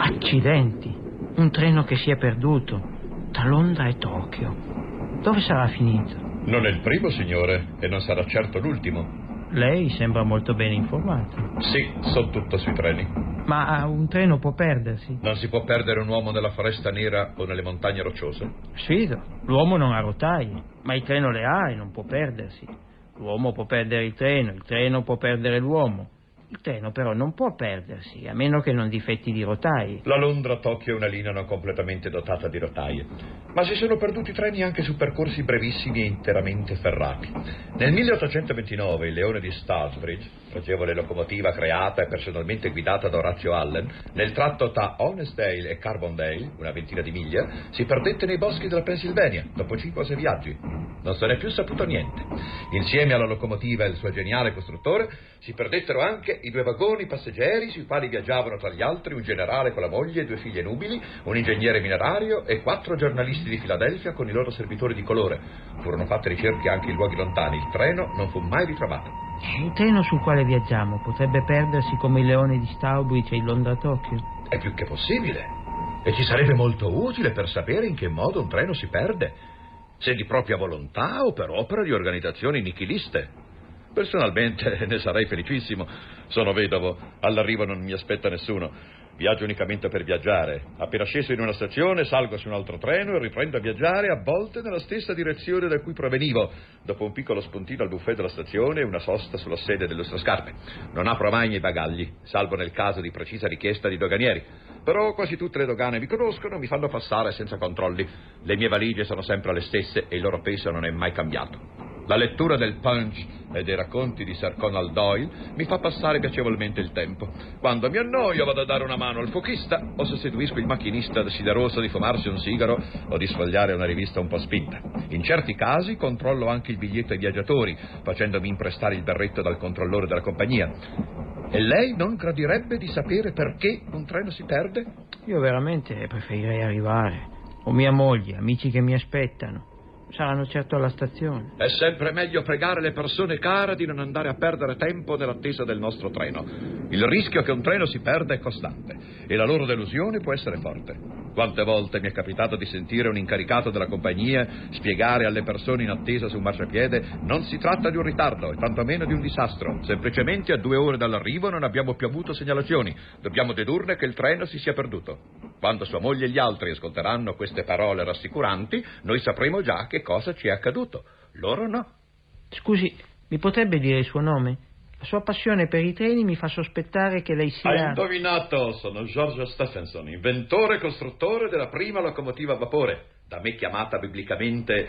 Accidenti, un treno che si è perduto tra Londra e Tokyo. Dove sarà finito? Non è il primo, signore, e non sarà certo l'ultimo. Lei sembra molto ben informato. Sì, so tutto sui treni. Ma un treno può perdersi? Non si può perdere un uomo nella foresta nera o nelle montagne rocciose? Sfido, l'uomo non ha rotaie, ma il treno le ha e non può perdersi. L'uomo può perdere il treno può perdere l'uomo. Il treno però non può perdersi, a meno che non difetti di rotaie. La Londra-Tokyo è una linea non completamente dotata di rotaie, ma si sono perduti treni anche su percorsi brevissimi e interamente ferrati. Nel 1829 il Leone di Stourbridge, pregevole locomotiva creata e personalmente guidata da Orazio Allen, nel tratto tra Honesdale e Carbondale, una ventina di miglia, si perdette nei boschi della Pennsylvania dopo 5 o 6 viaggi. Non se n'è più saputo niente. Insieme alla locomotiva e al suo geniale costruttore si perdettero anche i 2 vagoni passeggeri sui quali viaggiavano tra gli altri un generale con la moglie e 2 figlie nubili, un ingegnere minerario e 4 giornalisti di Filadelfia con i loro servitori di colore. Furono fatte ricerche anche in luoghi lontani. Il treno non fu mai ritrovato. Il treno sul quale viaggiamo potrebbe perdersi come il Leone di Stourbridge e il Londra-Tokyo? È più che possibile. E ci sarebbe molto utile per sapere in che modo un treno si perde, se di propria volontà o per opera di organizzazioni nichiliste. Personalmente ne sarei felicissimo. Sono vedovo, all'arrivo non mi aspetta nessuno. Viaggio unicamente per viaggiare. Appena sceso in una stazione salgo su un altro treno e riprendo a viaggiare, a volte nella stessa direzione da cui provenivo, dopo un piccolo spuntino al buffet della stazione e una sosta sulla sede delle scarpe. Non apro mai i miei bagagli, salvo nel caso di precisa richiesta di doganieri. Però quasi tutte le dogane mi conoscono, mi fanno passare senza controlli. Le mie valigie sono sempre le stesse e il loro peso non è mai cambiato. La lettura del Punch e dei racconti di Sir Conan Doyle mi fa passare piacevolmente il tempo. Quando mi annoio vado a dare una mano al fuochista o sostituisco il macchinista desideroso di fumarsi un sigaro o di sfogliare una rivista un po' spinta. In certi casi controllo anche il biglietto ai viaggiatori, facendomi imprestare il berretto dal controllore della compagnia. E lei non gradirebbe di sapere perché un treno si perde? Io veramente preferirei arrivare. Ho mia moglie, amici che mi aspettano. Saranno certo alla stazione. È sempre meglio pregare le persone care di non andare a perdere tempo nell'attesa del nostro treno. Il rischio che un treno si perda è costante e la loro delusione può essere forte. Quante volte mi è capitato di sentire un incaricato della compagnia spiegare alle persone in attesa su un marciapiede: non si tratta di un ritardo e tantomeno di un disastro, semplicemente a 2 ore dall'arrivo non abbiamo più avuto segnalazioni, dobbiamo dedurne che il treno si sia perduto. Quando sua moglie e gli altri ascolteranno queste parole rassicuranti, noi sapremo già che cosa ci è accaduto. Loro no. Scusi, mi potrebbe dire il suo nome? La sua passione per i treni mi fa sospettare che lei sia... Hai indovinato, sono George Stephenson, inventore e costruttore della prima locomotiva a vapore, da me chiamata biblicamente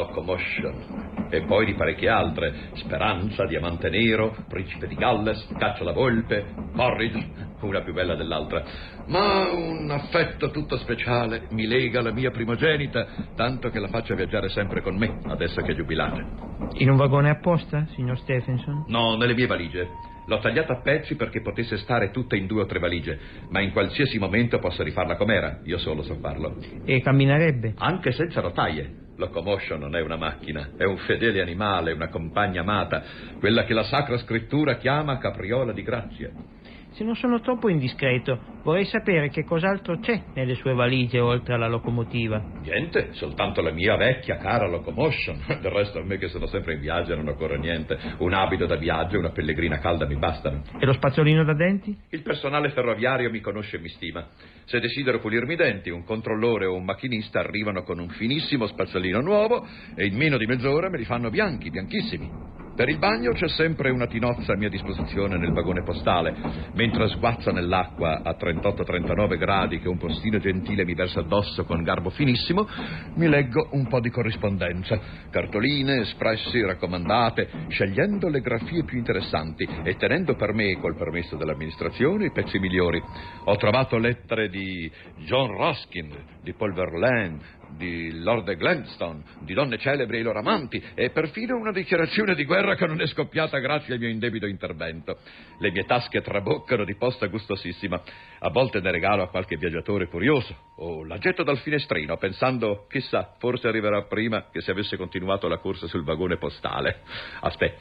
Locomotion, e poi di parecchie altre: Speranza, Diamante Nero, Principe di Galles, Caccia la Volpe, Porridge, una più bella dell'altra. Ma un affetto tutto speciale mi lega alla mia primogenita, tanto che la faccio viaggiare sempre con me, adesso che è giubilata. In un vagone apposta, signor Stephenson? No, nelle mie valigie. L'ho tagliata a pezzi perché potesse stare tutta in 2 o 3 valigie, ma in qualsiasi momento posso rifarla com'era, io solo so farlo. E camminerebbe? Anche senza rotaie. Locomotion non è una macchina, è un fedele animale, una compagna amata, quella che la Sacra Scrittura chiama capriola di grazia. Se non sono troppo indiscreto, vorrei sapere che cos'altro c'è nelle sue valigie oltre alla locomotiva. Niente, soltanto la mia vecchia cara Locomotion. Del resto a me, che sono sempre in viaggio, non occorre niente. Un abito da viaggio e una pellegrina calda mi bastano. E lo spazzolino da denti? Il personale ferroviario mi conosce e mi stima. Se desidero pulirmi i denti, un controllore o un macchinista arrivano con un finissimo spazzolino nuovo e in meno di mezz'ora me li fanno bianchi, bianchissimi. Per il bagno c'è sempre una tinozza a mia disposizione nel vagone postale. Mentre sguazzo nell'acqua a 38-39 gradi che un postino gentile mi versa addosso con garbo finissimo, mi leggo un po' di corrispondenza, cartoline, espressi, raccomandate, scegliendo le grafie più interessanti e tenendo per me, col permesso dell'amministrazione, i pezzi migliori. Ho trovato lettere di John Ruskin, di Paul Verlaine, di Lord Gladstone, di donne celebri e i loro amanti, e perfino una dichiarazione di guerra che non è scoppiata grazie al mio indebito intervento. Le mie tasche traboccano di posta gustosissima. A volte ne regalo a qualche viaggiatore curioso, o la getto dal finestrino pensando: chissà, forse arriverà prima che se avesse continuato la corsa sul vagone postale. Aspetti,